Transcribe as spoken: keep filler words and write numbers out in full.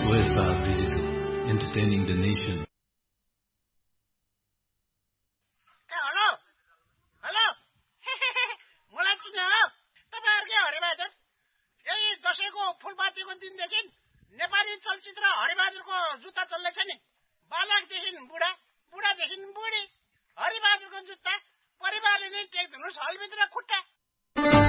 O S R Digital, entertaining the nation. Hello, hello. मलाई चिन्नु हो तपाईहरुकै हरिबहादुर यही दशैंको फूलपातीको दिनदेखि नेपाली चलचित्र हरिबहादुरको जुत्ता चल्दैछ नि बालकदेखि बुढा बुढादेखि बुढी हरिबहादुरको जुत्ता परिवारले नै टेक्दिनुस् हलभित्र खुट्टा